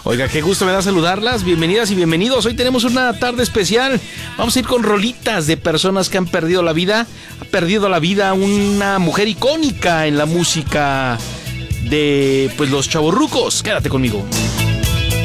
Oiga, qué gusto me da saludarlas. Bienvenidas y bienvenidos. Hoy tenemos una tarde especial. Vamos a ir con rolitas de personas que han perdido la vida. Ha perdido la vida una mujer icónica en la música de, pues, los chavorrucos. Quédate conmigo.